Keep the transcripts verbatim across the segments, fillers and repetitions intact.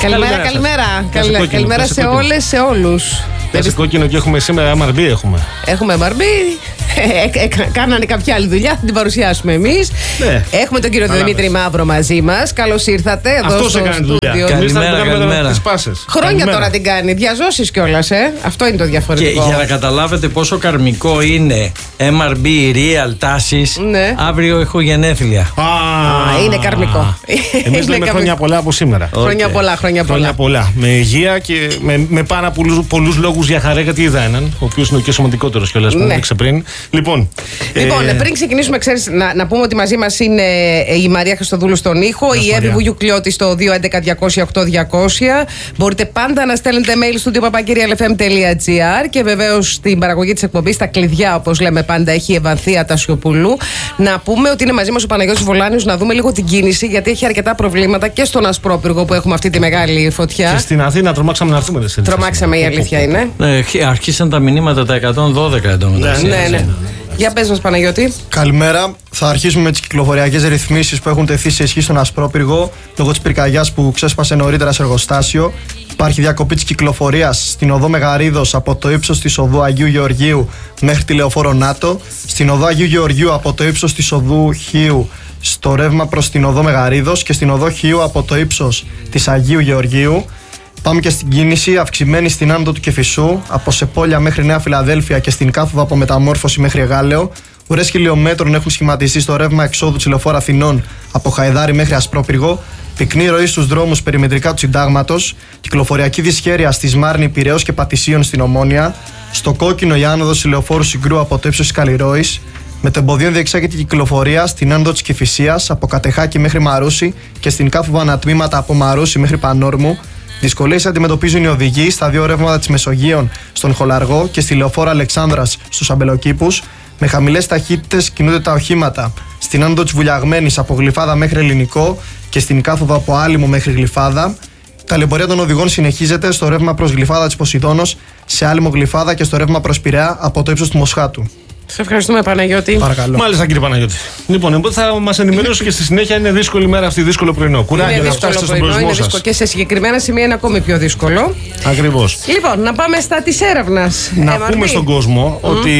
Καλημέρα, καλημέρα. Καλημέρα, καλημέρα σε όλες, σε όλους. Πέρασε κόκκινο και έχουμε σήμερα εμ αρ μπι έχουμε. Έχουμε εμ αρ μπι. Ε, ε, κάνανε κάποια άλλη δουλειά, θα την παρουσιάσουμε εμείς. Ναι. Έχουμε τον κύριο Δημήτρη Μαύρο μαζί μας. Καλώς ήρθατε εδώ. Αυτός στο έκανε στούντιο. Καλημέρα, καλημέρα. Χρόνια καλημέρα. Τώρα την κάνει. Διαζώσεις κιόλας, ε. Αυτό είναι το διαφορετικό. Και για να καταλάβετε πόσο καρμικό είναι εμ αρ μπι Real τάσεις, ναι. Αύριο έχω γενέθλια. Α, είναι καρμικό. Εμείς λέμε χρόνια πολλά από σήμερα. Okay. Χρόνια πολλά, χρόνια πολλά. Χρόνια πολλά. Με υγεία και με, με πάρα πολλούς λόγους για χαρά, γιατί είδα έναν, ο οποίος είναι ο και σημαντικότερος κιόλας που έδειξε πριν. Λοιπόν, λοιπόν ε... πριν ξεκινήσουμε, ξέρεις, να, να πούμε ότι μαζί μας είναι η Μαρία Χριστοδούλου στον ήχο, η Εύη Βουγιουκλιώτη στο δύο έντεκα διακόσια οκτώ διακόσια. Μπορείτε πάντα να στέλνετε mail στο studio.papakirialfm τελεία gr και βεβαίως στην παραγωγή της εκπομπής, τα κλειδιά, όπως λέμε πάντα, έχει η Ευανθία Τασιοπουλού. Να πούμε ότι είναι μαζί μας ο Παναγιώτης Βολάνιος, να δούμε λίγο την κίνηση, γιατί έχει αρκετά προβλήματα και στον Ασπρόπυργο που έχουμε αυτή τη μεγάλη φωτιά. Και στην Αθήνα τρομάξαμε να έρθουμε. Τρομάξαμε, η αλήθεια είναι. Ναι, αρχίσαν τα μηνύματα τα εκατόν δώδεκα εντωμεταξύ. Ναι, ναι. Για πες μας, Παναγιώτη. Καλημέρα. Θα αρχίσουμε με τις κυκλοφοριακές ρυθμίσεις που έχουν τεθεί σε ισχύ στον Ασπρόπυργο λόγω της πυρκαγιάς που ξέσπασε νωρίτερα σε εργοστάσιο. Υπάρχει διακοπή της κυκλοφορίας στην οδό Μεγαρίδος από το ύψος της οδού Αγίου Γεωργίου μέχρι τη Λεωφόρο Νάτο, στην οδό Αγίου Γεωργίου από το ύψος της οδού Χίου στο ρεύμα προς την οδό Μεγαρίδος και στην οδό Χίου από το ύψος της Αγίου Γεωργίου. Πάμε και στην κίνηση, αυξημένη στην άνοδο του Κεφισού, από Σεπόλια μέχρι Νέα Φιλαδέλφια και στην κάθοδο από Μεταμόρφωση μέχρι Εγάλεο. Ουρές χιλιόμετρων έχουν σχηματιστεί στο ρεύμα εξόδου της Λεωφόρου Αθηνών από Χαϊδάρι μέχρι Ασπρόπυργο. Πυκνή ροή στους δρόμους περιμετρικά του Συντάγματος. Κυκλοφοριακή δυσχέρεια στη Σμάρνη, Πειραιώς και Πατησίων στην Ομόνια. Στο κόκκινο η άνοδος της Λεωφόρου Συγκρού από το ύψος της Καλλιρόης. Με τεμποδίων διεξάγεται η κυκλοφορία στην άνοδο της Κηφισίας από Κατεχάκη μέχρι Μαρούσι και στην κάθοδο ανατμήματα από Μαρούσι μέχρι Πανόρμου. Δυσκολίες αντιμετωπίζουν οι οδηγοί στα δύο ρεύματα της Μεσογείων στον Χολαργό και στη Λεωφόρο Αλεξάνδρας στους Αμπελοκήπους. Με χαμηλές ταχύτητες κινούνται τα οχήματα στην άνοδο της Βουλιαγμένης από Γλυφάδα μέχρι Ελληνικό και στην κάθοδο από Άλυμο μέχρι Γλυφάδα. Η ταλαιπωρία των οδηγών συνεχίζεται στο ρεύμα προς Γλυφάδα της Ποσειδώνος, σε Άλυμο Γλυφάδα και στο ρεύμα προς Πειραιά από το ύψος του Μοσχάτου. Σε ευχαριστούμε, Παναγιώτη. Παρακαλώ. Μάλιστα, κύριε Παναγιώτη. Λοιπόν, θα μας ενημερώσει και στη συνέχεια. Είναι δύσκολη μέρα αυτή, δύσκολο πρωινό. Κουράγιο να φτάσετε στον προορισμό σας. Και σε συγκεκριμένα σημεία είναι ακόμη πιο δύσκολο. Ακριβώς. Λοιπόν, να πάμε στα της έρευνας. Να εμ αρ μπι. Πούμε στον κόσμο mm. ότι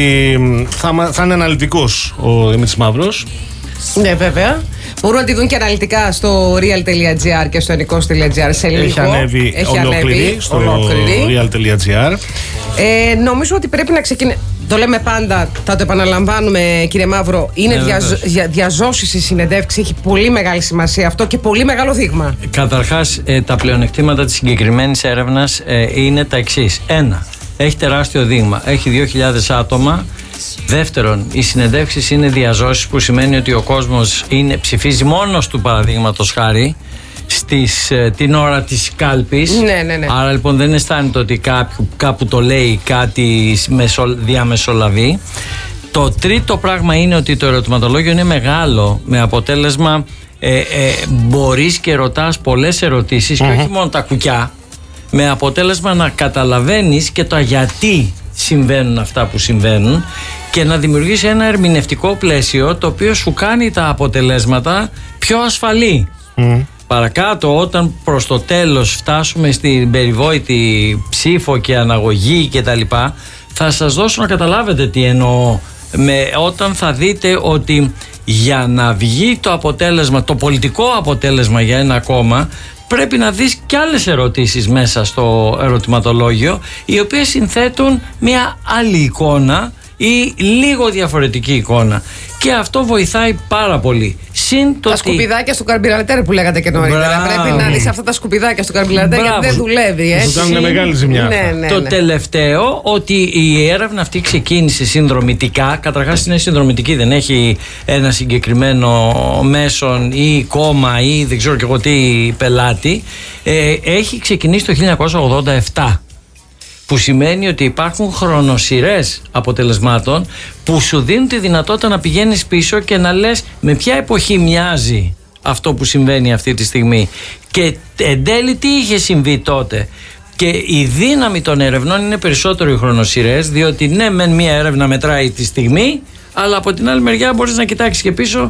θα, θα είναι αναλυτικός ο Δημήτρης Μαύρος. Ναι, βέβαια. Μπορούν να τη δουν και αναλυτικά στο real.gr και στο enikos.gr σε λίγο. Έχει ανέβει Έχει ολόκληρη ανέβει, στο ολόκληρη. real.gr. Ε, νομίζω ότι πρέπει να ξεκινήσουμε. Το λέμε πάντα, θα το επαναλαμβάνουμε, κύριε Μαύρο. Είναι ναι, διαζ... διαζώσεις η συνεντεύξη. Έχει πολύ μεγάλη σημασία αυτό και πολύ μεγάλο δείγμα. Καταρχάς, ε, τα πλεονεκτήματα της συγκεκριμένης έρευνας ε, είναι τα εξής. Ένα, έχει τεράστιο δείγμα. Έχει δύο χιλιάδες άτομα. Δεύτερον, οι συνεντεύξεις είναι διαζώσεις, που σημαίνει ότι ο κόσμος είναι, ψηφίζει μόνος του, παραδείγματος χάρη, στις, την ώρα της κάλπης. Ναι, ναι, ναι. Άρα λοιπόν δεν αισθάνεται ότι κάπου, κάπου το λέει κάτι μεσο, διαμεσολαβεί. Το τρίτο πράγμα είναι ότι το ερωτηματολόγιο είναι μεγάλο, με αποτέλεσμα ε, ε, μπορείς και ρωτάς πολλές ερωτήσεις mm-hmm. και όχι μόνο τα κουκιά, με αποτέλεσμα να καταλαβαίνεις και το γιατί συμβαίνουν αυτά που συμβαίνουν και να δημιουργήσει ένα ερμηνευτικό πλαίσιο το οποίο σου κάνει τα αποτελέσματα πιο ασφαλή. Mm. Παρακάτω, όταν προς το τέλος φτάσουμε στην περιβόητη ψήφο και αναγωγή και τα λοιπά, θα σας δώσω να καταλάβετε τι εννοώ, με, όταν θα δείτε ότι για να βγει το αποτέλεσμα, το πολιτικό αποτέλεσμα για ένα κόμμα, πρέπει να δεις και άλλες ερωτήσεις μέσα στο ερωτηματολόγιο, οι οποίες συνθέτουν μια άλλη εικόνα ή λίγο διαφορετική εικόνα. Και αυτό βοηθάει πάρα πολύ. Συν το τα τι... σκουπιδάκια στο καρμπιραλτέρ που λέγατε και νωρίτερα. Πρέπει να δεις αυτά τα σκουπιδάκια στο καρμπιραλτέρ, γιατί δεν δουλεύει. Έτσι. Σου κάνουν μεγάλη ζημιά. Ναι, ναι, ναι. Το τελευταίο, ότι η έρευνα αυτή ξεκίνησε συνδρομητικά. Καταρχάς είναι συνδρομητική, δεν έχει ένα συγκεκριμένο μέσον ή κόμμα ή δεν ξέρω και εγώ τι πελάτη. Ε, έχει ξεκινήσει το χίλια εννιακόσια ογδόντα επτά. Που σημαίνει ότι υπάρχουν χρονοσειρές αποτελεσμάτων που σου δίνουν τη δυνατότητα να πηγαίνεις πίσω και να λες με ποια εποχή μοιάζει αυτό που συμβαίνει αυτή τη στιγμή και εν τέλει τι είχε συμβεί τότε. Και η δύναμη των ερευνών είναι περισσότερο οι χρονοσειρές, διότι ναι μεν μία έρευνα μετράει τη στιγμή, αλλά από την άλλη μεριά μπορείς να κοιτάξεις και πίσω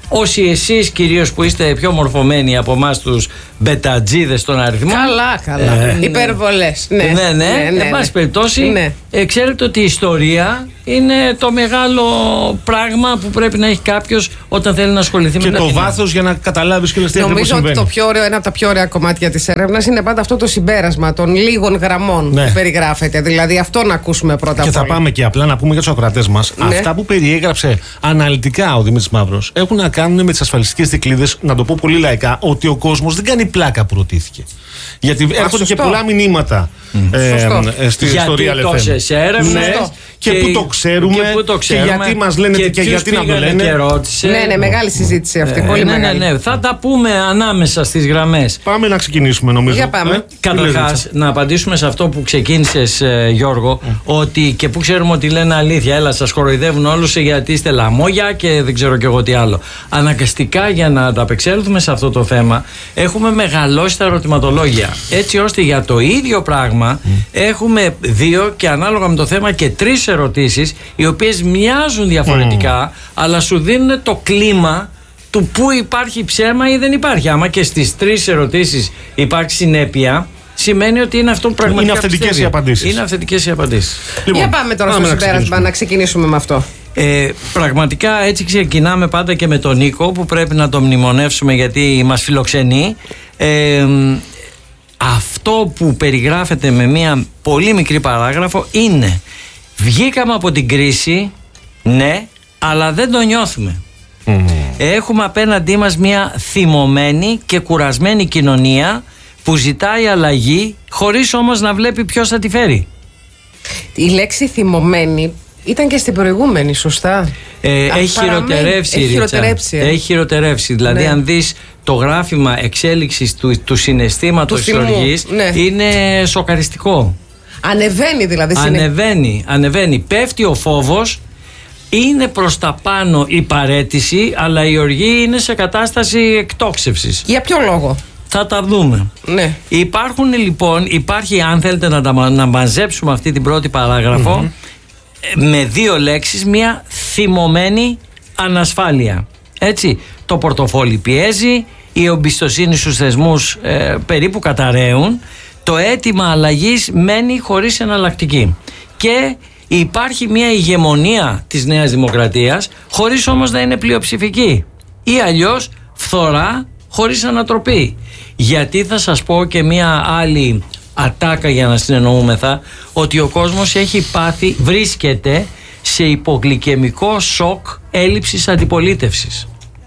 όσοι εσείς κυρίως που είστε πιο μορφωμένοι από εμάς τους μπετατζίδες των αριθμών. Καλά, καλά. Ε, Υπερβολές. Ναι, ναι, ναι. ναι, ναι, εν πάση ναι. περιπτώσει, ναι. ε, ξέρετε ότι η ιστορία είναι το μεγάλο πράγμα που πρέπει να έχει κάποιος όταν θέλει να ασχοληθεί και με το τα βάθος για να καταλάβεις και τι ακριβώς Νομίζω συμβαίνει. ότι το πιο ωραίο, ένα από τα πιο ωραία κομμάτια της έρευνας είναι πάντα αυτό το συμπέρασμα των λίγων γραμμών ναι. που περιγράφεται. Δηλαδή αυτό να ακούσουμε πρώτα απ' όλα. Και θα πάμε και απλά να πούμε για τους ακροατές μας. Ναι. Αυτά που περιέγραψε αναλυτικά ο Δημήτρης Μαύρος έχουν να κάνουν με τις ασφαλιστικές δικλείδες, να το πω πολύ λαϊκά, ότι ο κόσμος δεν κάνει πλάκα που ρωτήθηκε. Γιατί έρχονται και πολλά μηνύματα mm. ε, ε, στη ιστορία γιατί τόσες έρευνες ναι. και, και πού το ξέρουμε και, που το ξέρουμε, και γιατί μας λένε και, και γιατί να το λένε. Και ναι, ναι, μεγάλη συζήτηση αυτή. Ε, πολύ ναι, μεγάλη. Ναι, ναι, θα τα πούμε ανάμεσα στις γραμμές. Πάμε να ξεκινήσουμε, νομίζω. Για πάμε. Ε, Καταρχάς, να απαντήσουμε σε αυτό που ξεκίνησες, ε, Γιώργο, mm. ότι και που ξέρουμε ότι λένε αλήθεια. Έλα, σας κοροϊδεύουν όλους γιατί είστε λαμόγια και δεν ξέρω κι εγώ τι άλλο. Αναγκαστικά, για να ανταπεξέλθουμε σε αυτό το θέμα, έχουμε μεγαλώσει τα ερωτηματολόγια. Έτσι ώστε για το ίδιο πράγμα mm. έχουμε δύο και ανάλογα με το θέμα και τρεις ερωτήσεις, οι οποίες μοιάζουν διαφορετικά, mm. αλλά σου δίνουν το κλίμα του πού υπάρχει ψέμα ή δεν υπάρχει. Άμα και στις τρεις ερωτήσεις υπάρχει συνέπεια, σημαίνει ότι είναι αυτό που πραγματικά είναι αυθεντικές οι απαντήσεις. Είναι αυθεντικές οι απαντήσεις. Λοιπόν, για πάμε τώρα πάμε στο να συμπέρασμα, να ξεκινήσουμε με αυτό. Ε, πραγματικά έτσι ξεκινάμε πάντα και με τον Νίκο, που πρέπει να τον μνημονεύσουμε γιατί μας φιλοξενεί. Ε, αυτό που περιγράφεται με μια πολύ μικρή παράγραφο είναι: βγήκαμε από την κρίση, ναι, αλλά δεν το νιώθουμε. Mm. Έχουμε απέναντί μας μια θυμωμένη και κουρασμένη κοινωνία που ζητάει αλλαγή χωρίς όμως να βλέπει ποιος θα τη φέρει. Η λέξη θυμωμένη ήταν και στην προηγούμενη, σωστά. Ε, έχει χειροτερεύσει, έχει Ρίτσα. χειροτερεύσει. Ε. Έχει χειροτερεύσει. Δηλαδή, ναι. αν δεις το γράφημα εξέλιξης του, του συναισθήματος της οργής, ναι. είναι σοκαριστικό. Ανεβαίνει δηλαδή. Ανεβαίνει, ανεβαίνει. Πέφτει ο φόβος, είναι προς τα πάνω η παραίτηση, αλλά η οργή είναι σε κατάσταση εκτόξευσης. Για ποιο λόγο? Θα τα δούμε. Ναι. Υπάρχουν λοιπόν, υπάρχει, αν θέλετε να, τα, να μαζέψουμε αυτή την πρώτη παράγραφο, mm-hmm. με δύο λέξεις, μια θυμωμένη ανασφάλεια. Έτσι, το πορτοφόλι πιέζει, η εμπιστοσύνη στους θεσμούς ε, περίπου καταραίουν, το αίτημα αλλαγής μένει χωρίς εναλλακτική. Και υπάρχει μια ηγεμονία της Νέας Δημοκρατίας, χωρίς όμως να είναι πλειοψηφική. Ή αλλιώς φθορά χωρίς ανατροπή. Γιατί θα σας πω και μια άλλη ατάκα για να συνεννοούμεθα, ότι ο κόσμος έχει πάθει, βρίσκεται σε υπογλυκαιμικό σοκ έλλειψης αντιπολίτευσης.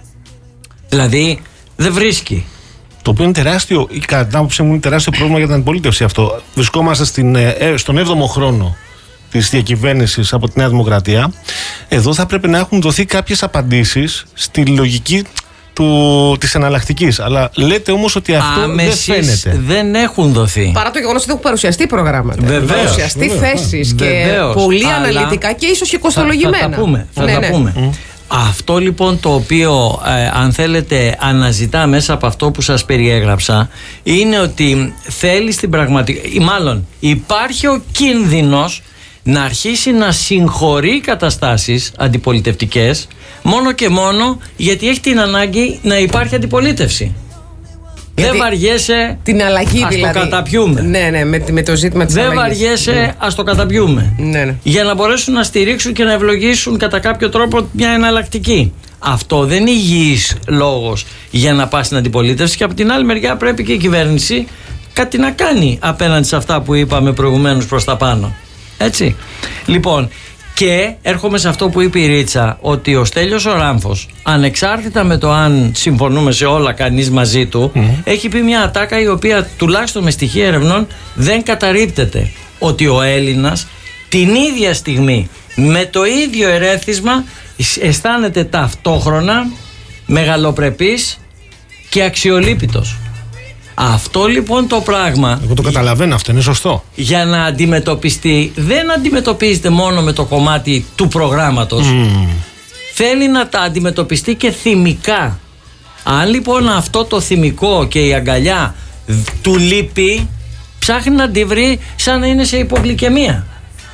Δηλαδή δεν βρίσκει. Το οποίο είναι τεράστιο, κατά την άποψή μου, είναι τεράστιο πρόβλημα για την αντιπολίτευση αυτό. Βρισκόμαστε στην, ε, στον έβδομο χρόνο της διακυβέρνησης από τη Νέα Δημοκρατία. Εδώ θα πρέπει να έχουν δοθεί κάποιες απαντήσεις στη λογική του, της εναλλακτικής. Αλλά λέτε όμως ότι αυτό Άμεσης δεν φαίνεται. Δεν έχουν δοθεί. Παρά το γεγονός ότι έχουν παρουσιαστεί προγράμματα. Βεβαίως. Παρουσιαστεί θέσεις και Βεβαίως. πολύ Αλλά αναλυτικά και ίσως και κοστολογημένα. Θα, θα τα πούμε. Θα ναι, τα ναι. πούμε. Mm. Αυτό λοιπόν το οποίο ε, αν θέλετε αναζητά μέσα από αυτό που σας περιέγραψα, είναι ότι θέλει στην πραγματικότητα, ή μάλλον υπάρχει ο κίνδυνος να αρχίσει να συγχωρεί καταστάσεις αντιπολιτευτικές μόνο και μόνο γιατί έχει την ανάγκη να υπάρχει αντιπολίτευση. Γιατί δεν βαριέσαι, την αλλαγή, ας δηλαδή. το καταπιούμε. Ναι, ναι, με, με το ζήτημα της δεν αλλαγής. βαριέσαι, ναι. ας το καταπιούμε. Ναι, ναι. Για να μπορέσουν να στηρίξουν και να ευλογήσουν κατά κάποιο τρόπο μια εναλλακτική. Αυτό δεν είναι υγιής λόγος για να πάει στην αντιπολίτευση, και από την άλλη μεριά πρέπει και η κυβέρνηση κάτι να κάνει απέναντι σε αυτά που είπαμε προηγουμένως προς τα πάνω. Έτσι. Λοιπόν, και έρχομαι σε αυτό που είπε η Ρίτσα, ότι ο Στέλιος ο Ράμφος, ανεξάρτητα με το αν συμφωνούμε σε όλα κανείς μαζί του, mm. έχει πει μια ατάκα η οποία τουλάχιστον με στοιχεία ερευνών δεν καταρρίπτεται. Ότι ο Έλληνας την ίδια στιγμή με το ίδιο ερέθισμα αισθάνεται ταυτόχρονα μεγαλοπρεπής και αξιολύπητος. Αυτό λοιπόν το πράγμα, εγώ το καταλαβαίνω, αυτό είναι σωστό, για να αντιμετωπιστεί δεν αντιμετωπίζεται μόνο με το κομμάτι του προγράμματος, mm. θέλει να τα αντιμετωπιστεί και θυμικά. Αν λοιπόν αυτό το θυμικό και η αγκαλιά του λείπει, ψάχνει να τη βρει σαν να είναι σε υπογλυκαιμία.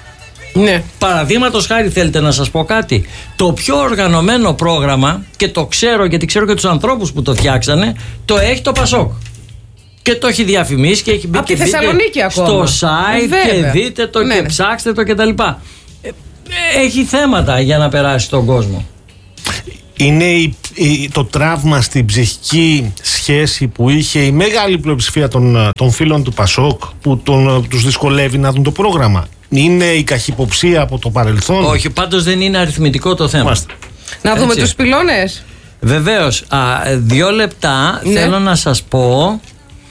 Ναι. Παραδείγματος χάρη, θέλετε να σας πω κάτι? Το πιο οργανωμένο πρόγραμμα, και το ξέρω γιατί ξέρω και τους ανθρώπους που το φτιάξανε, το έχει το Πασόκ. Και το έχει διαφημίσει και έχει μπει από και τη Θεσσαλονίκη ακόμα. Στο site Βέβαια. και δείτε το Ναι, και ναι. ψάξτε το κτλ. Έχει θέματα για να περάσει στον κόσμο. Είναι η, η, το τραύμα στην ψυχική σχέση που είχε η μεγάλη πλειοψηφία των, των φίλων του Πασόκ, που τον, τους δυσκολεύει να δουν το πρόγραμμα. Είναι η καχυποψία από το παρελθόν. Όχι, πάντως δεν είναι αριθμητικό το θέμα. Μάστε. Να δούμε Έτσι. τους πυλώνες. Βεβαίως. Α, δύο λεπτά Ναι. θέλω να σας πω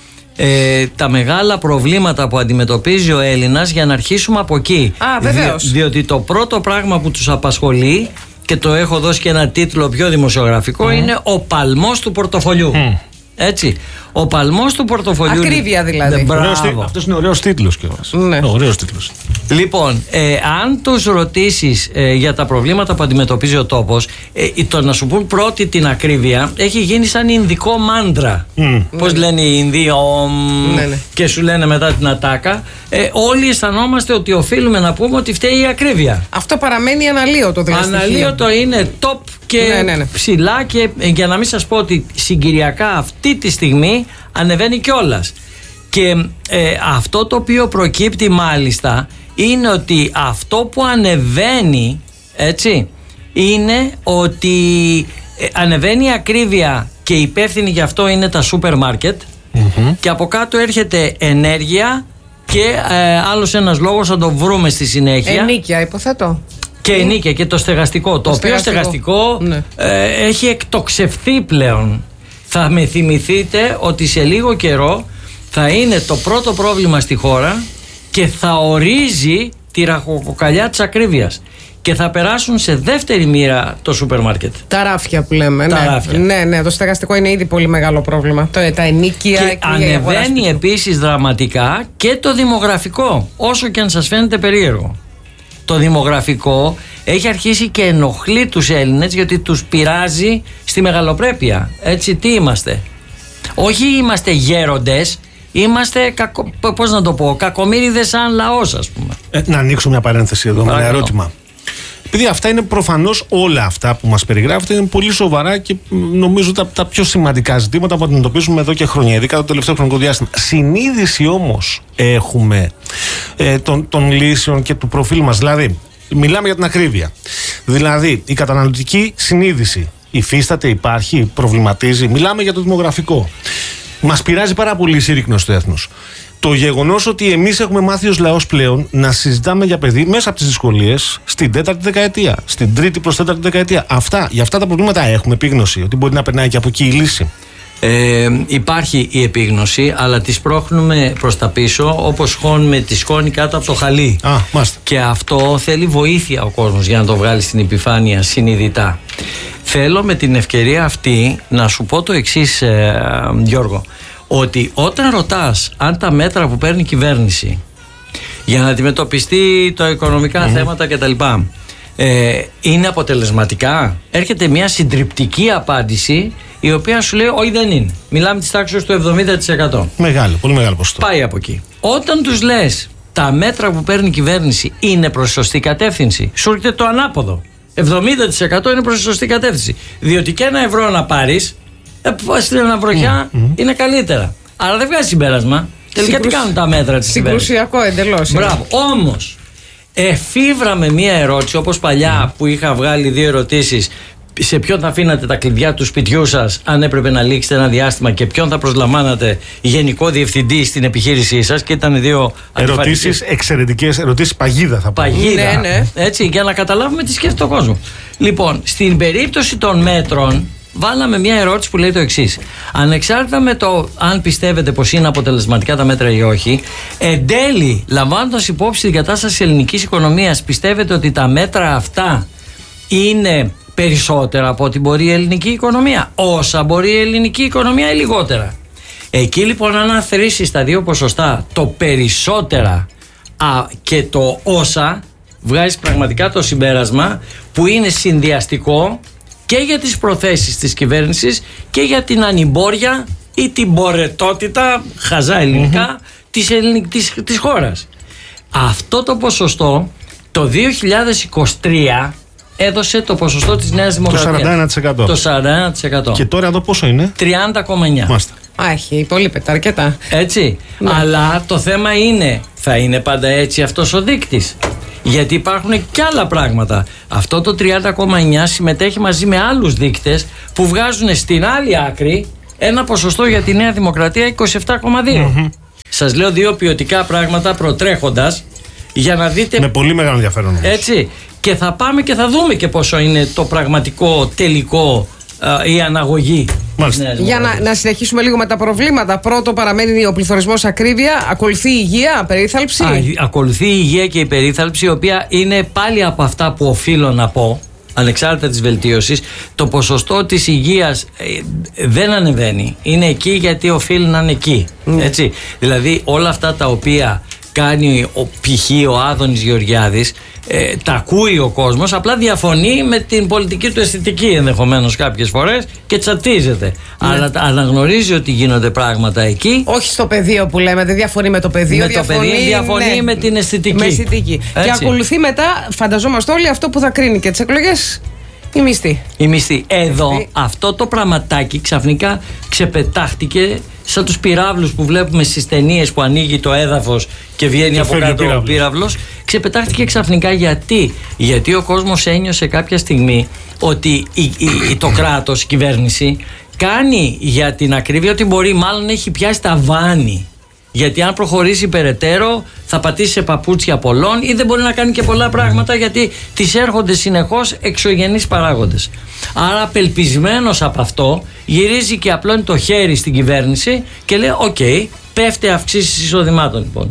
ε, τα μεγάλα προβλήματα που αντιμετωπίζει ο Έλληνας, για να αρχίσουμε από εκεί. Α, βεβαίως. Δι- διότι το πρώτο πράγμα που τους απασχολεί, και το έχω δώσει και ένα τίτλο πιο δημοσιογραφικό, είναι ο παλμός του πορτοφολιού. Έτσι. Ο παλμός του πορτοφολιού. Ακρίβεια δηλαδή. Ναι, μπράβο. Ωραίος τί- αυτός είναι ωραίος τίτλος κιόλας. Ναι. Ωραίος τίτλος. Λοιπόν, ε, αν τους ρωτήσεις ε, για τα προβλήματα που αντιμετωπίζει ο τόπος, ε, το να σου πούν πρώτη την ακρίβεια έχει γίνει σαν ινδικό μάντρα. Mm. Πώς λένε οι Ινδοί, ομ, Ναι, ναι. και σου λένε μετά την ατάκα. Ε, όλοι αισθανόμαστε ότι οφείλουμε να πούμε ότι φταίει η ακρίβεια. Αυτό παραμένει αναλύωτο δηλαδή. Αναλύωτο είναι top και Ναι, ναι, ναι. ψηλά, και ε, για να μην σας πω ότι συγκυριακά αυτή τη στιγμή ανεβαίνει κιόλας. Και ε, αυτό το οποίο προκύπτει μάλιστα είναι ότι αυτό που ανεβαίνει, έτσι, είναι ότι ε, ανεβαίνει η ακρίβεια και υπεύθυνη γι' αυτό είναι τα σούπερ μάρκετ, και από κάτω έρχεται ενέργεια και ε, άλλος ένας λόγος, θα το βρούμε στη συνέχεια. Ενίκια, υποθέτω. Και ενίκεια και το στεγαστικό. Το, Το οποίο στεγαστικό, στεγαστικό ναι. ε, έχει εκτοξευθεί πλέον. Θα με θυμηθείτε ότι σε λίγο καιρό θα είναι το πρώτο πρόβλημα στη χώρα και θα ορίζει τη ραχοκοκαλιά της ακρίβειας. Και θα περάσουν σε δεύτερη μοίρα το σούπερ μάρκετ. Τα ράφια που λέμε. Τα ναι. ράφια. Ναι, ναι, το στεγαστικό είναι ήδη πολύ μεγάλο πρόβλημα. Το, τα ενίκια Και ανεβαίνει επίσης δραματικά και το δημογραφικό, όσο και αν σας φαίνεται περίεργο. Το δημογραφικό έχει αρχίσει και ενοχλεί τους Έλληνες, γιατί τους πειράζει στη μεγαλοπρέπεια. Έτσι, τι είμαστε? Όχι είμαστε γέροντες, είμαστε, κακο, πώς να το πω, κακομοίριδες σαν λαός, ας πούμε. Ε, να ανοίξω μια παρένθεση εδώ με ένα Παρακαλώ. ερώτημα. Επειδή αυτά είναι προφανώς, όλα αυτά που μας περιγράφετε είναι πολύ σοβαρά και μ, νομίζω τα, τα πιο σημαντικά ζητήματα που αντιμετωπίζουμε εδώ και χρόνια, ειδικά το τελευταίο χρονικό διάστημα. Συνείδηση όμως έχουμε ε, των, των λύσεων και του προφίλ μας. Δηλαδή, μιλάμε για την ακρίβεια. Δηλαδή, η καταναλωτική συνείδηση υφίσταται, υπάρχει, προβληματίζει. Μιλάμε για το δημογραφικό. Μας πειράζει πάρα πολύ η συρρίκνωση του έθνους. Το γεγονός ότι εμείς έχουμε μάθει ως λαός πλέον να συζητάμε για παιδί μέσα από τις δυσκολίες στην τέταρτη δεκαετία, στην τρίτη προς τέταρτη δεκαετία. Αυτά, για αυτά τα προβλήματα έχουμε επίγνωση ότι μπορεί να περνάει και από εκεί η λύση. Ε, υπάρχει η επίγνωση, αλλά τη σπρώχνουμε προς τα πίσω, όπως χώνουμε τη σκόνη κάτω από το χαλί. Α, μάλιστα. Και αυτό θέλει βοήθεια ο κόσμος για να το βγάλει στην επιφάνεια συνειδητά. Θέλω με την ευκαιρία αυτή να σου πω το εξής, ε, Γιώργο, ότι όταν ρωτάς αν τα μέτρα που παίρνει η κυβέρνηση για να αντιμετωπιστεί τα οικονομικά mm. θέματα κτλ. Ε, είναι αποτελεσματικά, έρχεται μια συντριπτική απάντηση, η οποία σου λέει όχι, δεν είναι. Μιλάμε της τάξης του εβδομήντα τοις εκατό. Μεγάλο, πολύ μεγάλο ποσοστό. Πάει από εκεί. Όταν τους λες τα μέτρα που παίρνει η κυβέρνηση είναι προς σωστή κατεύθυνση, σου έρχεται το ανάποδο. εβδομήντα τοις εκατό είναι προς σωστή κατεύθυνση. Διότι και ένα ευρώ να πάρεις, στην αναβροχιά mm-hmm. είναι καλύτερα. Άρα δεν βγάζει συμπέρασμα. Τελικά Συγκρουσ... τι κάνουν τα μέτρα της κυβέρνησης? Συγκρουσιακό εντελώς. Μπράβο. Όμως, εφήβραμε μία ερώτηση, όπως παλιά mm. που είχα βγάλει δύο ερωτήσεις. Σε ποιον θα αφήνατε τα κλειδιά του σπιτιού σας αν έπρεπε να λήξετε ένα διάστημα, και ποιον θα προσλαμβάνατε γενικό διευθυντή στην επιχείρησή σας? Και ήταν δύο ερωτήσεις εξαιρετικές, ερωτήσεις παγίδα θα πω. Παγίδα. Ναι, ναι. Έτσι, για να καταλάβουμε τι σκέφτεται ο κόσμος. Λοιπόν, στην περίπτωση των μέτρων, βάλαμε μια ερώτηση που λέει το εξής. Ανεξάρτητα με το αν πιστεύετε πως είναι αποτελεσματικά τα μέτρα ή όχι, εν τέλει, λαμβάνοντας υπόψη την κατάσταση της ελληνικής οικονομίας, πιστεύετε ότι τα μέτρα αυτά είναι περισσότερα από ό,τι μπορεί η ελληνική οικονομία, όσα μπορεί η ελληνική οικονομία ή λιγότερα? Εκεί λοιπόν, αν αθροίσεις τα δύο ποσοστά, το περισσότερα α, και το όσα, βγάζεις πραγματικά το συμπέρασμα που είναι συνδυαστικό και για τις προθέσεις της κυβέρνησης και για την ανημπόρια ή την μπορετότητα, χαζά ελληνικά, mm-hmm. της, της, της χώρας. Αυτό το ποσοστό Το δύο χιλιάδες είκοσι τρία έδωσε το ποσοστό της Νέας Δημοκρατίας. Το σαράντα ένα τοις εκατό. Το σαράντα ένα τοις εκατό. Και τώρα εδώ πόσο είναι? τριάντα κόμμα εννιά. Μάλιστα. Α, έχει υπολείπεται αρκετά. Έτσι. Ναι. Αλλά το θέμα είναι, θα είναι πάντα έτσι αυτός ο δείκτης? Γιατί υπάρχουν και άλλα πράγματα. Αυτό το τριάντα κόμμα εννιά συμμετέχει μαζί με άλλους δείκτες που βγάζουν στην άλλη άκρη ένα ποσοστό για τη Νέα Δημοκρατία είκοσι επτά κόμμα δύο. Mm-hmm. Σας λέω δύο ποιοτικά πράγματα προτρέχοντας για να δείτε. Με πολύ μεγάλο ενδιαφέρον όμως. Έτσι. Και θα πάμε και θα δούμε και πόσο είναι το πραγματικό τελικό α, η αναγωγή. Για να, να συνεχίσουμε λίγο με τα προβλήματα. Πρώτο, παραμένει ο πληθωρισμός, ακρίβεια. Ακολουθεί η υγεία, περίθαλψη. Α, ακολουθεί η υγεία και η περίθαλψη, η οποία είναι πάλι από αυτά που οφείλω να πω, ανεξάρτητα της βελτίωσης. Το ποσοστό της υγείας ε, δεν ανεβαίνει. Είναι εκεί γιατί οφείλει να είναι εκεί. Mm. Έτσι. Δηλαδή όλα αυτά τα οποία κάνει ο, π.χ. ο Άδωνης Γεωργιάδης, ε, τα ακούει ο κόσμος, απλά διαφωνεί με την πολιτική του αισθητική ενδεχομένως κάποιες φορές και τσατίζεται. Ναι. Αλλά αναγνωρίζει ότι γίνονται πράγματα εκεί. Όχι στο πεδίο που λέμε, δεν διαφωνεί με το πεδίο. Με διαφωνεί, το πεδίο διαφωνεί ναι, με την αισθητική. Με αισθητική. Και ακολουθεί μετά, φανταζόμαστε όλοι, αυτό που θα κρίνει και τις εκλογές. Η μισθή. Η μισθή. Εδώ μισθή. Αυτό το πραγματάκι ξαφνικά ξεπετάχτηκε σαν τους πυράβλους που βλέπουμε στις ταινίες που ανοίγει το έδαφος και βγαίνει και από κάτω ο πύραυλος. Ξεπετάχτηκε ξαφνικά γιατί. Γιατί ο κόσμος ένιωσε κάποια στιγμή ότι η, η, η, το κράτος, η κυβέρνηση κάνει για την ακρίβεια ότι μπορεί, μάλλον έχει πιάσει τα βάνη. Γιατί αν προχωρήσει περαιτέρω θα πατήσει σε παπούτσια πολλών ή δεν μπορεί να κάνει και πολλά πράγματα γιατί τις έρχονται συνεχώς εξωγενείς παράγοντες. Άρα απελπισμένος από αυτό γυρίζει και απλώνει το χέρι στην κυβέρνηση και λέει οκ, okay, πέφτει αυξήσεις εισοδημάτων λοιπόν.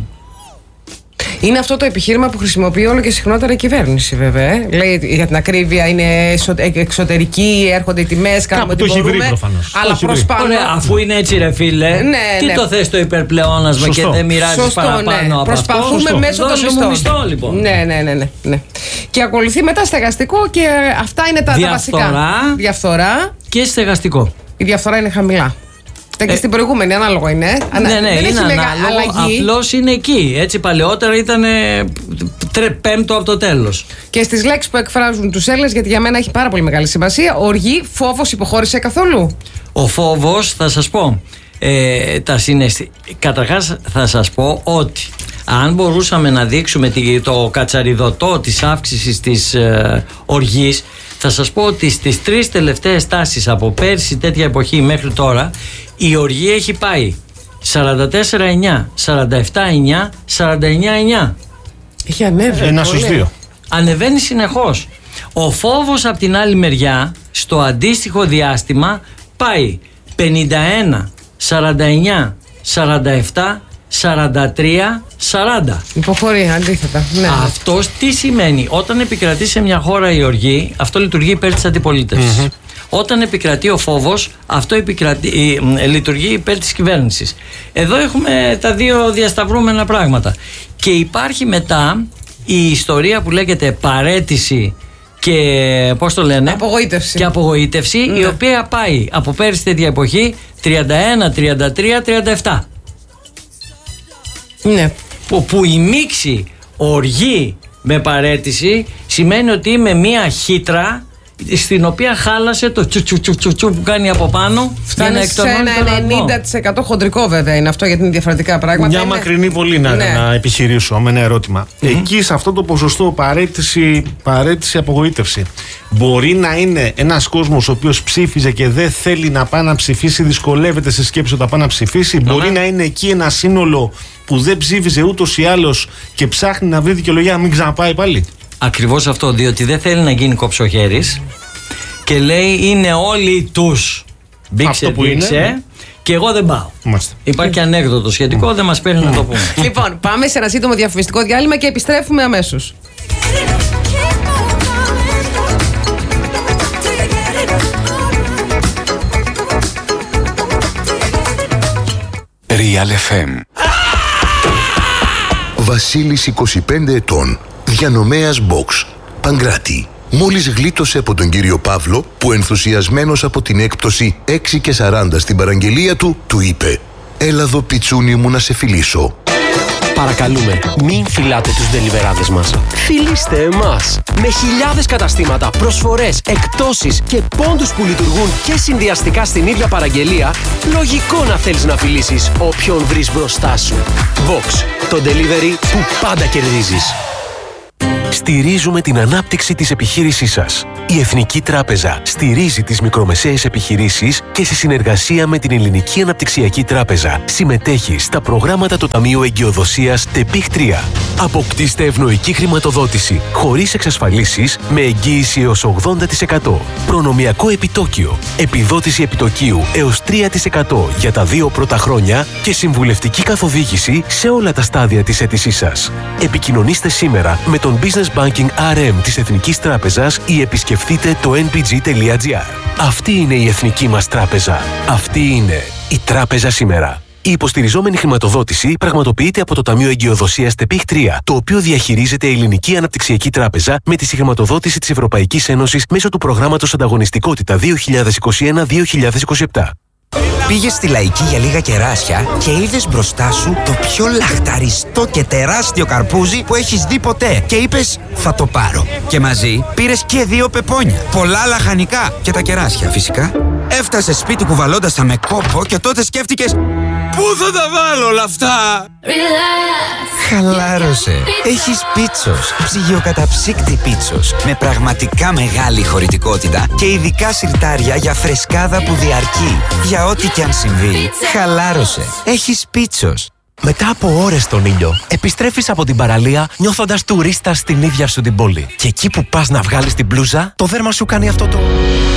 Είναι αυτό το επιχείρημα που χρησιμοποιεί όλο και συχνότερα η κυβέρνηση, βέβαια. Ε. Λέει για την ακρίβεια είναι εξωτερική, έρχονται οι τιμές, κάνουμε ό,τι μπορούμε. Βρει, αλλά προς πάνω. Ωραία, αφού είναι έτσι, ρε φίλε, ναι, τι ναι. το θες το υπερπλεόνασμα Σωστό. Και δεν μοιράζεις παραπάνω ναι. από Προσπαθούμε αυτό. μέσω των μισθών. Μισθό, λοιπόν. Ναι, ναι, ναι, ναι, ναι. Και ακολουθεί μετά στεγαστικό και αυτά είναι τα, τα βασικά. Διαφθορά και στεγαστικό. Η διαφθορά είναι χαμηλά. Και στην προηγούμενη, ανάλογο είναι. Ναι, ναι, δεν είναι ανάλογο. Απλώς είναι εκεί. Έτσι, παλαιότερα ήταν πέμπτο από το τέλος. Και στις λέξεις που εκφράζουν τους Έλληνες, γιατί για μένα έχει πάρα πολύ μεγάλη σημασία, οργή, φόβος, υποχώρησε καθόλου? Ο φόβος, θα σας πω, ε, τα συναισθη... καταρχάς θα σας πω ότι αν μπορούσαμε να δείξουμε το κατσαριδωτό της αύξησης της ε, οργής, θα σας πω ότι στις τρεις τελευταίες τάσεις από πέρσι τέτοια εποχή μέχρι τώρα, η οργή έχει πάει σαράντα τέσσερα εννιά, σαράντα επτά εννιά, σαράντα εννιά εννιά. Έχει ανέβει. Ένα στους δύο. Ανεβαίνει συνεχώς. Ο φόβος από την άλλη μεριά, στο αντίστοιχο διάστημα, πάει πενήντα ένα, σαράντα εννιά, σαράντα επτά, σαράντα τρία, σαράντα. Υποχωρεί, αντίθετα. Ναι. Αυτό τι σημαίνει? Όταν επικρατεί σε μια χώρα η οργή, αυτό λειτουργεί υπέρ της αντιπολίτευσης. Mm-hmm. Όταν επικρατεί ο φόβος, αυτό επικρατεί, ε, λειτουργεί υπέρ της κυβέρνησης. Εδώ έχουμε τα δύο διασταυρούμενα πράγματα. Και υπάρχει μετά η ιστορία που λέγεται παραίτηση και πώς το λένε, απογοήτευση. Και απογοήτευση, ναι. Η οποία πάει από πέρυσι τέτοια εποχή τριάντα ένα, τριάντα τρία, τριάντα επτά. Ναι. Που, που η μίξη οργή με παραίτηση σημαίνει ότι είμαι μία χύτρα στην οποία χάλασε το τσου τσου τσου τσου, τσου που κάνει από πάνω. Φτάνει σε ένα ενενήντα τοις εκατό χοντρικό, βέβαια είναι αυτό, γιατί είναι διαφορετικά πράγματα. Μια είναι... μακρινή πολύ να, ναι. να επιχειρήσω με ένα ερώτημα. Mm-hmm. Εκεί σε αυτό το ποσοστό παραίτηση, παραίτηση απογοήτευση, μπορεί να είναι ένας κόσμος ο οποίος ψήφιζε και δεν θέλει να πάει να ψηφίσει, δυσκολεύεται στη σκέψη όταν πάει να ψηφίσει. Mm-hmm. Μπορεί να είναι εκεί ένα σύνολο που δεν ψήφιζε ούτως ή άλλως και ψάχνει να βρει δικαιολογία να μην ξαναπάει πάλι. Ακριβώς αυτό, διότι δεν θέλει να γίνει κοψοχέρης και λέει είναι όλοι τους. Μπήξε, μπήξε είναι. Και εγώ δεν πάω. Μάλιστα. Υπάρχει και ανέκδοτο σχετικό, δεν μας παίρνει να το πούμε. Λοιπόν, πάμε σε ένα σύντομο διαφημιστικό διάλειμμα και επιστρέφουμε αμέσως. Real εφ εμ. Βασίλης, είκοσι πέντε ετών, διανομέας box, Παγκράτη. Μόλις γλίτωσε από τον κύριο Παύλο, που ενθουσιασμένος από την έκπτωση έξι και σαράντα στην παραγγελία του, του είπε «Έλα εδώ πιτσούνι μου να σε φιλήσω». Παρακαλούμε, μην φυλάτε τους ντελιβεράδες μας. Φιλήστε εμάς. Με χιλιάδες καταστήματα, προσφορές, εκπτώσεις και πόντους που λειτουργούν και συνδυαστικά στην ίδια παραγγελία, λογικό να θέλεις να φιλήσεις όποιον βρεις μπροστά σου. Box, το delivery που πάντα κερδίζεις. Στηρίζουμε την ανάπτυξη της επιχείρησής σας. Η Εθνική Τράπεζα στηρίζει τις μικρομεσαίες επιχειρήσεις και σε συνεργασία με την Ελληνική Αναπτυξιακή Τράπεζα συμμετέχει στα προγράμματα του Ταμείου Εγκυοδοσίας ΤΕΠΙΧ τρία. Αποκτήστε ευνοϊκή χρηματοδότηση χωρίς εξασφαλίσεις με εγγύηση έως ογδόντα τοις εκατό. Προνομιακό επιτόκιο, επιδότηση επιτοκίου έως τρία τοις εκατό για τα δύο πρώτα χρόνια και συμβουλευτική καθοδήγηση σε όλα τα στάδια της αίτησής σας. Επικοινωνήστε σήμερα με τον Business Banking αρ εμ της Εθνικής Τράπεζας ή επισκεφτείτε το εν μπι τζι τελεία τζι άρ. Αυτή είναι η εθνική μας τράπεζα. Αυτή είναι η τράπεζα σήμερα. Η υποστηριζόμενη χρηματοδότηση πραγματοποιείται από το Ταμείο Εγκυοδοσίας ΤΕΠΙΧ τρία, το οποίο διαχειρίζεται η Ελληνική Αναπτυξιακή Τράπεζα με τη συγχρηματοδότηση της Ευρωπαϊκής Ένωσης μέσω του προγράμματος Ανταγωνιστικότητα δύο χιλιάδες είκοσι ένα δύο χιλιάδες είκοσι επτά. Πήγες στη Λαϊκή για λίγα κεράσια και είδες μπροστά σου το πιο λαχταριστό και τεράστιο καρπούζι που έχεις δει ποτέ και είπες θα το πάρω. Και μαζί πήρες και δύο πεπόνια, πολλά λαχανικά και τα κεράσια φυσικά. Έφτασες σπίτι κουβαλώντας τα με κόπο και τότε σκέφτηκες πού θα τα βάλω όλα αυτά. Relax. Χαλάρωσε. Έχεις Πίτσος, ψυγειοκαταψύκτη Πίτσος με πραγματικά μεγάλη χωρητικότητα και ειδικά σιρτάρια για φρεσκάδα που διαρκεί. Για ό,τι και αν συμβεί, χαλάρωσε. Έχεις Πίτσος. Μετά από ώρες στον ήλιο, επιστρέφεις από την παραλία νιώθοντας τουρίστας στην ίδια σου την πόλη. Και εκεί που πας να βγάλεις την μπλούζα, το δέρμα σου κάνει αυτό το...